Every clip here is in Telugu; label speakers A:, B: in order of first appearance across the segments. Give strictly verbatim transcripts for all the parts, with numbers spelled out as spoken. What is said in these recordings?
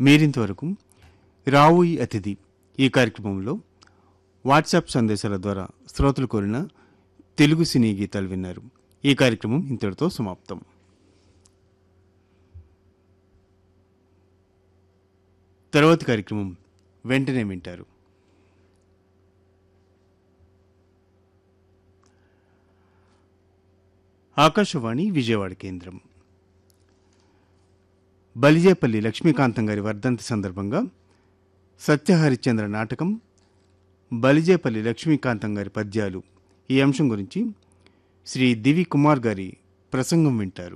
A: మీరింతవరకు రావుయి అతిథి ఈ కార్యక్రమంలో వాట్సాప్ సందేశాల ద్వారా శ్రోతలు కోరిన తెలుగు సినీ గీతాలు విన్నారు. ఈ కార్యక్రమం ఇంతటితో సమాప్తం. తర్వాతి కార్యక్రమం వెంటనే వింటారు. ఆకాశవాణి విజయవాడ కేంద్రం. బలిజేపల్లి లక్ష్మీకాంతం గారి వర్ధంతి సందర్భంగా సత్యహరిశ్చంద్ర నాటకం, బలిజేపల్లి లక్ష్మీకాంతం గారి పద్యాలు ఈ అంశం గురించి శ్రీ దివి కుమార్ గారి ప్రసంగం వింటారు.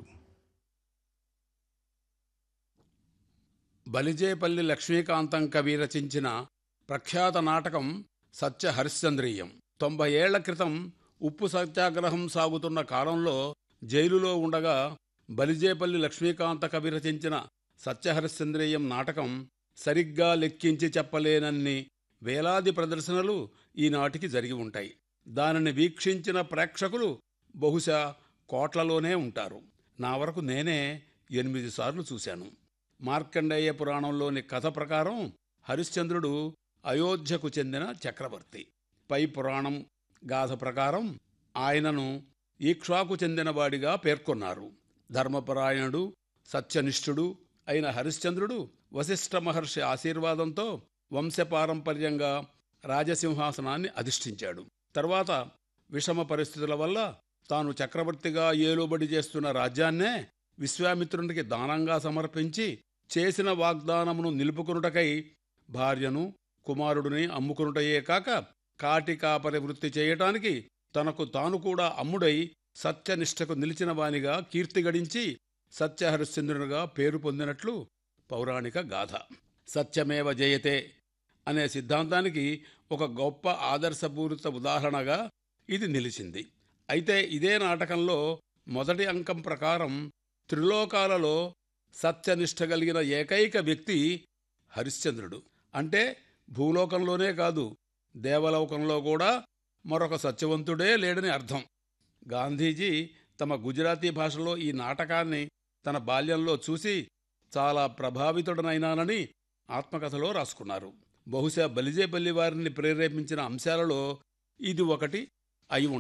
B: బలిజేపల్లి లక్ష్మీకాంతం కవి రచించిన ప్రఖ్యాత నాటకం సత్య హరిశ్చంద్రీయం. తొంభై ఏళ్ల క్రితం ఉప్పు సత్యాగ్రహం సాగుతున్న కాలంలో జైలులో ఉండగా బలిజేపల్లి లక్ష్మీకాంత కవి రచించిన సత్యహరిశ్చంద్రీయం నాటకం సరిగ్గా లెక్కించి చెప్పలేనన్ని వేలాది ప్రదర్శనలు ఈనాటికి జరిగి ఉంటాయి. దానిని వీక్షించిన ప్రేక్షకులు బహుశా కోట్లలోనే ఉంటారు. నా వరకు నేనే ఎనిమిది సార్లు చూశాను. మార్కండేయ పురాణంలోని కథ ప్రకారం హరిశ్చంద్రుడు అయోధ్యకు చెందిన చక్రవర్తి. పై పురాణం గాథ ప్రకారం ఆయనను ఈక్ష్వాకు చెందినవాడిగా పేర్కొన్నారు. ధర్మపరాయణుడు, సత్యనిష్ఠుడు అయిన హరిశ్చంద్రుడు వశిష్ఠ మహర్షి ఆశీర్వాదంతో వంశపారంపర్యంగా రాజసింహాసనాన్ని అధిష్ఠించాడు. తర్వాత విషమ పరిస్థితుల వల్ల తాను చక్రవర్తిగా ఏలుబడి చేస్తున్న రాజ్యాన్నే విశ్వామిత్రునికి దానంగా సమర్పించి చేసిన వాగ్దానమును నిలుపుకొనుటకై భార్యను కుమారుడిని అమ్ముకొనుటయే కాక కాటికాపరి వృత్తి చేయటానికి తనకు తాను కూడా అమ్ముడై సత్యనిష్టకు నిలిచిన వానిగా కీర్తి గడించి సత్యహరిశ్చంద్రునిగా పేరు పొందినట్లు పౌరాణిక గాథ. సత్యమేవ జయతే అనే సిద్ధాంతానికి ఒక గొప్ప ఆదర్శపూరిత ఉదాహరణగా ఇది నిలిచింది. అయితే ఇదే నాటకంలో మొదటి అంకం ప్రకారం త్రిలోకాలలో సత్యనిష్ట కలిగిన ఏకైక వ్యక్తి హరిశ్చంద్రుడు. అంటే భూలోకంలోనే కాదు, దేవలోకంలో కూడా మరొక సత్యవంతుడే లేడని అర్థం. గాంధీజీ తమ గుజరాతీ భాషలో ఈ నాటకాన్ని తన బాల్యంలో చూసి చాలా ప్రభావితుడనైనానని ఆత్మకథలో రాసుకున్నారు. బహుశా బలిజేపల్లి వారిని ప్రేరేపించిన అంశాలలో ఇది ఒకటి అయి